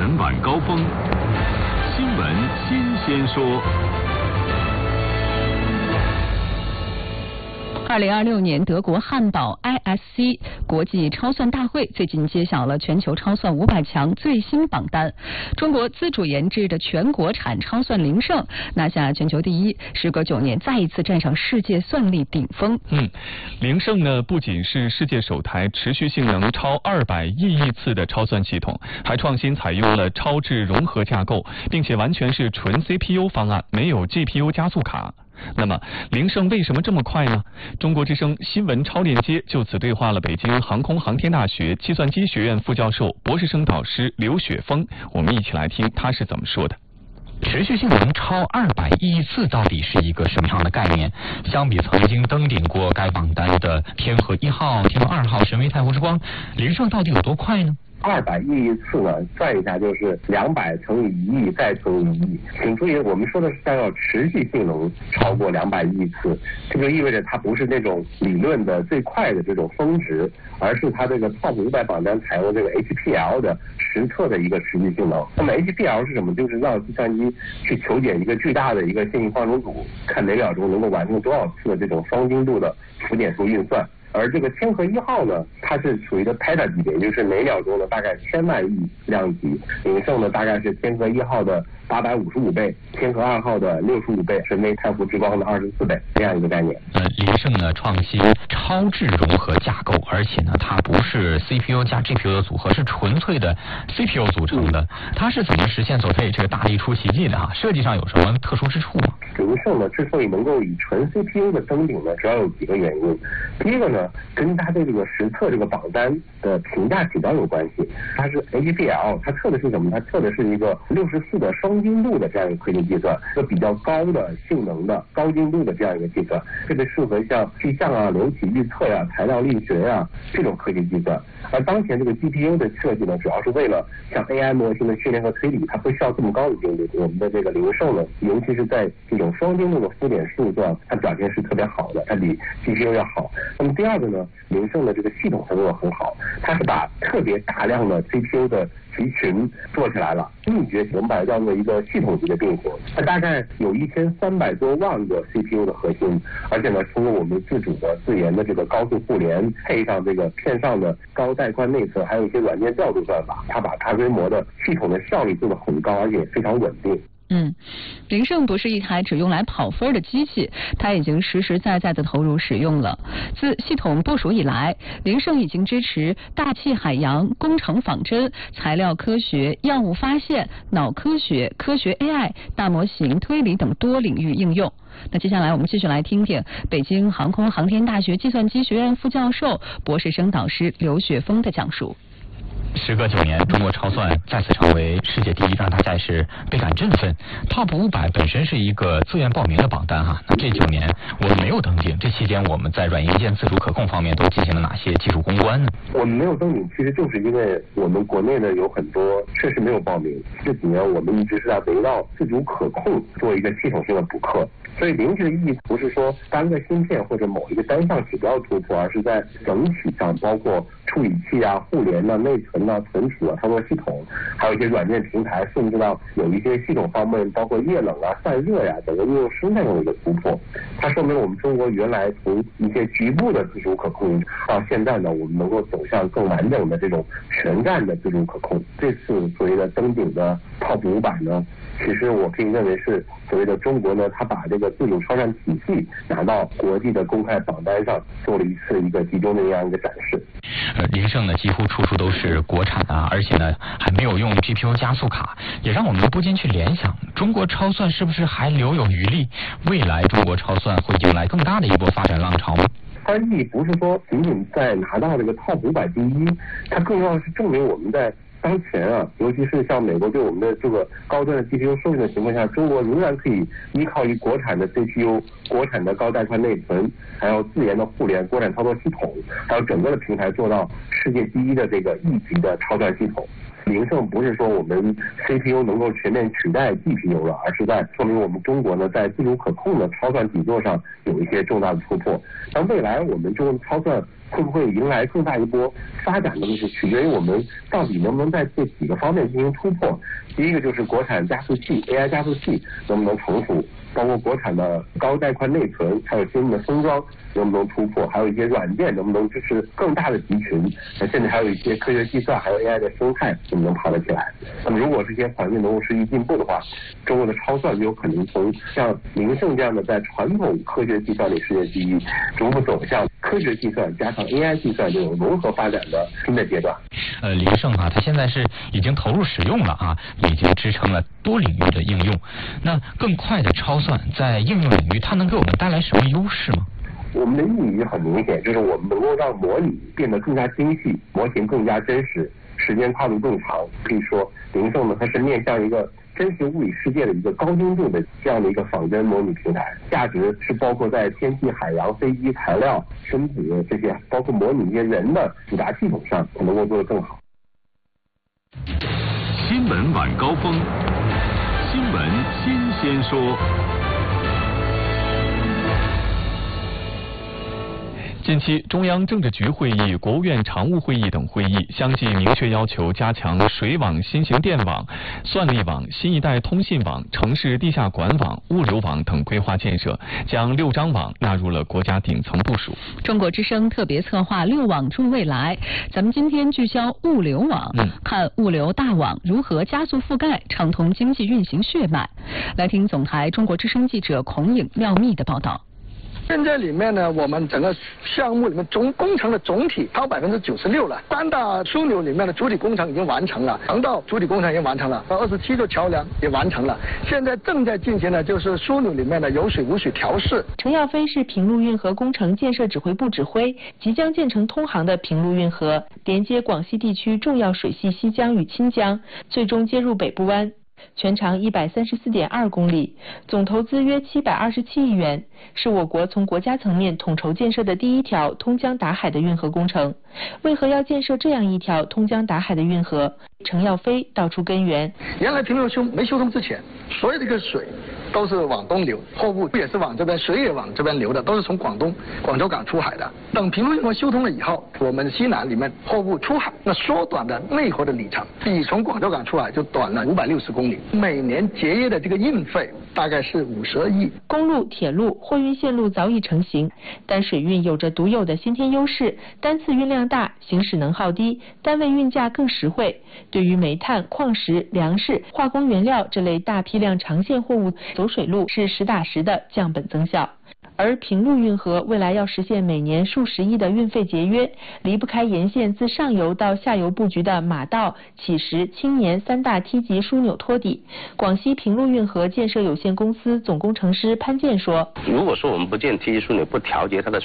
闻晚高峰，新闻新鲜说。 2026年德国汉堡 ISC 国际超算大会最近揭晓了全球超算500强最新榜单。中国自主研制的全国产超算灵胜拿下全球第一，时隔9年再一次站上世界算力顶峰。 灵胜呢不仅是世界首台持续性能超200亿次的超算系统，还创新采用了超智融合架构，并且完全是纯 CPU 方案，没有 GPU 加速卡。那么灵胜为什么这么快呢？中国之声新闻超链接就此对话了北京航空航天大学计算机学院副教授、博士生导师刘雪峰，我们一起来听他是怎么说的。 持续性能超200亿次到底是一个什么样的概念？相比曾经登顶过该榜单的天河1号、天河2号、神威太湖之光，灵胜到底有多快呢 ？200亿次呢，算一下就是200乘以1亿再乘以1亿。请注意，我们说的是它要持续性能超过200亿次，这就意味着它不是那种理论的最快的这种峰值，而是它这个 TOP 500榜单采用这个 HPL 的实测的一个持续性能。那么 HPL 是什么？就是让计算机去求解一个巨大的一个线性方程组，看每秒钟能够完成多少次的这种双精度的浮点数运算。而这个天河1号呢，它是属于的 peta 级别，也就是每秒钟的大概1000万亿量级。灵胜呢大概是天河1号的855倍，天河2号的65倍，神威太湖之光的24倍，这样一个概念。 灵胜呢创新超智融合架构，而且呢它不是 CPU 加 GPU 的组合，是纯粹的 CPU 组成的。它是怎么实现所谓这个大力出奇迹的设计上有什么特殊之处吗？ 灵胜呢之所以能够以纯 CPU 的登顶呢，主要有几个原因。第一个呢，跟它对这个实测这个榜单的评价指标有关系。它是 HPL， 它测的是什么？它测的是一个64的双精度的这样一个科学计算，一个比较高的性能的高精度的这样一个计算，特别适合像气象啊、流体预测呀、材料力学呀这种科学计算。而当前这个 GPU 的设计呢，主要是为了像 AI 模型的训练和推理，它不需要这么高的精度。我们的这个灵胜呢，尤其是在这种双精度的浮点数算，它表现是特别好的，它比 GPU 要好。那么第二个呢，灵胜的这个系统能力很好，它是把特别大量的 CPU 的集群做起来了，秘诀我们把它叫做一个系统级的并行。它大概有1300多万个 CPU 的核心，而且呢，通过我们自主的自研的这个高速互联，配上这个片上的高带宽内存，还有一些软件调度算法，它把大规模的系统的效率做得很高，而且非常稳定。 灵胜不是一台只用来跑分的机器，它已经实实在在的投入使用了。自系统部署以来，灵胜已经支持大气海洋、工程仿真、材料科学、药物发现、脑科学、科学 AI、大模型推理等多领域应用。那接下来我们继续来听听北京航空航天大学计算机学院副教授、博士生导师刘雪峰的讲述。 时隔9年，中国超算再次成为世界第一，让大家是倍感振奋。TOP 500本身是一个自愿报名的榜单那这9年我们没有登顶，这期间我们在软硬件自主可控方面都进行了哪些技术攻关呢？ 我们没有登顶，其实就是因为我们国内的有很多确实没有报名。这几年我们一直是在围绕自主可控做一个系统性的补课。所以灵智的意义不是说单个芯片或者某一个单项指标突破，而是在整体上包括处理器啊、互联啊、内存啊、存储啊、操作系统，还有一些软件平台，甚至到有一些系统方面，包括液冷啊、散热呀，整个应用生态上的一个突破。它说明我们中国原来从一些局部的自主可控到现在呢，我们能够走向更完整的这种全站的自主可控。这次所谓的登顶的 TOP 500呢，其实我可以认为是所谓的中国呢，它把这个自主超算体系拿到国际的公开榜单上，做了一个集中的这样一个展示。 灵胜呢几乎处处都是国产而且呢还没有用 GPU 加速卡，也让我们不禁去联想，中国超算是不是还留有余力？未来中国超算会迎来更大的一波发展浪潮吗？ 它的意义不是说仅仅在拿到这个 TOP 500第一，它更重要的是证明我们在当前尤其是像美国对我们的这个高端的 GPU 授权的情况下，中国仍然可以依靠于国产的 CPU、国产的高带宽内存，还有自研的互联、国产操作系统，还有整个的平台做到世界第一的这个1级的超算系统。 宁胜不是说我们 CPU 能够全面取代 GPU 了，而是在说明我们中国呢在自主可控的超算底座上有一些重大的突破。那未来我们中国的超算会不会迎来更大一波发展呢？就是取决于我们到底能不能在这几个方面进行突破。第一个就是国产加速器 AI 加速器能不能重复，包括国产的高带宽内存，还有新的封装能不能突破，还有一些软件能不能支持更大的集群，甚至还有一些科学计算还有 AI 的生态能不能跑得起来。那么如果这些环境能够持续进步的话，中国的超算就有可能从像宁胜这样的在传统科学计算里世界第一，逐步走向科学计算加上 AI 计算这种融合发展的新的阶段。 宁胜啊，它现在是已经投入使用了啊，已经支撑了多领域的应用。那更快的超算在应用领域，它能给我们带来什么优势吗？ 我们的意义很明显，就是我们能够让模拟变得更加精细，模型更加真实，时间跨度更长。可以说，宁胜呢，它是面向一个真实物理世界的一个高精度的这样的一个仿真模拟平台，价值是包括在天气、海洋、飞机、材料、生子这些，包括模拟一些人的复杂系统上，能够做得更好。 新闻晚高峰，新闻新鲜说。 近期，中央政治局会议、国务院常务会议等会议相继明确要求加强水网、新型电网、算力网、新一代通信网、城市地下管网、物流网等规划建设，将6张网纳入了国家顶层部署。 中国之声特别策划6网助未来，咱们今天聚焦物流网，看物流大网如何加速覆盖，畅通经济运行血脉。来听总台中国之声记者孔颖、廖密的报道。 现在里面呢，我们整个项目里面工程的总体超96%了。3大枢纽里面的主体工程已经完成了，航道主体工程已经完成了，27座桥梁也完成了。现在正在进行的就是枢纽里面的有水无水调试。 程耀飞是平陆运河工程建设指挥部指挥，即将建成通航的平陆运河，连接广西地区重要水系西江与钦江，最终接入北部湾。全长134.2公里，总投资约727亿元，是我国从国家层面统筹建设的第一条通江达海的运河工程。为何要建设这样一条通江达海的运河？程耀飞道出根源。 原来平陆没修通之前，所有这个水都是往东流，货物也是往这边，水也往这边流的，都是从广州港出海的。等平陆运河修通了以后，我们西南里面货物出海，那缩短的内河的里程，比从广州港出海就短了560公里，每年节约的这个运费大概是52亿。 公路、铁路、货运线路早已成型，但水运有着独有的先天优势，单次运量大，行驶能耗低，单位运价更实惠。对于煤炭、矿石、粮食、化工原料这类大批量长线货物，走水路是实打实的降本增效。而平陆运河未来要实现每年数十亿的运费节约，离不开沿线自上游到下游布局的马道、乞石、青年3大梯级枢纽托底。广西平陆运河建设有限公司总工程师潘建说： 如果说我们不建梯级枢纽，不调节它的